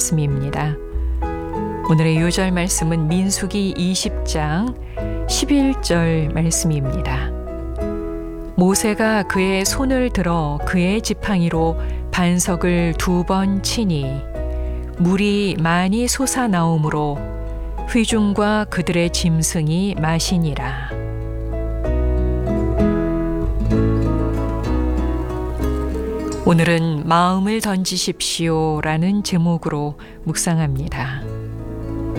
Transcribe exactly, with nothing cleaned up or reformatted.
말씀입니다. 오늘의 요절 말씀은 민수기 이십 장 십일 절 말씀입니다. 모세가 그의 손을 들어 그의 지팡이로 반석을 두 번 치니 물이 많이 솟아나오므로 회중과 그들의 짐승이 마시니라. 오늘은 마음을 던지십시오 라는 제목으로 묵상합니다.